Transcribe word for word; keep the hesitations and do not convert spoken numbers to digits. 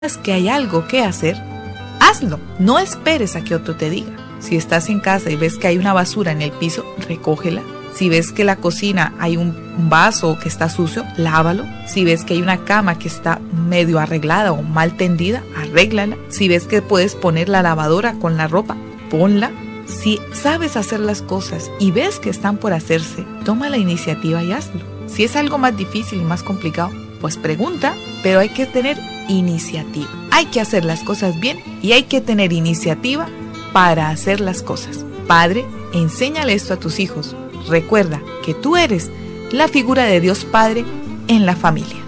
que hay algo que hacer, hazlo. No esperes a que otro te diga. Si estás en casa y ves que hay una basura en el piso, recógela. Si ves que en la cocina hay un vaso que está sucio, lávalo. Si ves que hay una cama que está medio arreglada o mal tendida, arréglala. Si ves que puedes poner la lavadora con la ropa, ponla. Si sabes hacer las cosas y ves que están por hacerse, toma la iniciativa y hazlo. Si es algo más difícil y más complicado, pues pregunta, pero hay que tener iniciativa. Hay que hacer las cosas bien y hay que tener iniciativa para hacer las cosas. Padre, enséñale esto a tus hijos. Recuerda que tú eres la figura de Dios Padre en la familia.